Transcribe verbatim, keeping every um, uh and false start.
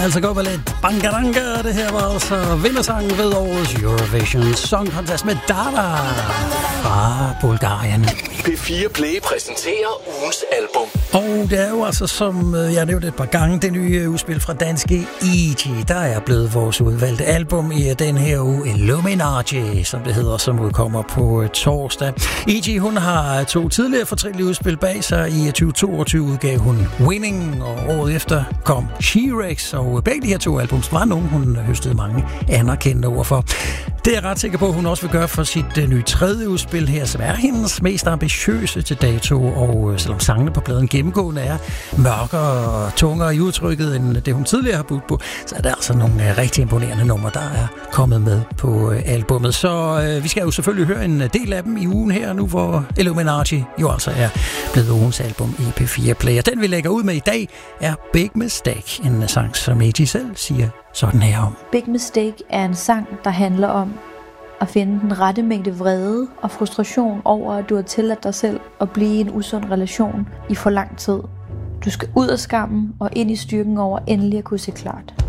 altså gå med lidt bangaranga. Det her var altså vindersangen ved årets Eurovision Song Contest med Dada fra Bulgarien. P fire Play præsenterer ugens album. Og det er jo altså, som jeg nævnte et par gange, det nye udspil fra danske E G. Der er blevet vores udvalgte album i den her uge, Illuminati, som det hedder, som udkommer på torsdag. E G, hun har to tidligere fortrinlige udspil bag sig. I tyve toogtyve udgav hun Winning, og året efter kom She-Rex, og begge de her to albums var nogen, hun høstede mange anerkendte ord for. Det er jeg ret sikker på, at hun også vil gøre for sit nye tredje udspil her, som er hendes mest ambitiøse til dato, og selvom sangene på pladen gennemgående er mørkere og tungere i udtrykket, end det hun tidligere har budt på, så er der altså nogle rigtig imponerende numre, der er kommet med på albummet. Så øh, vi skal jo selvfølgelig høre en del af dem i ugen her, nu hvor Illuminati jo altså er blevet ugens album i P fire Play. Den vi lægger ud med i dag er Big Mistake, en sang, som E G selv siger sådan her om. Big Mistake er en sang, der handler om at finde den rette mængde vrede og frustration over, at du har tilladt dig selv at blive i en usund relation i for lang tid. Du skal ud af skammen og ind i styrken over endelig at kunne se klart.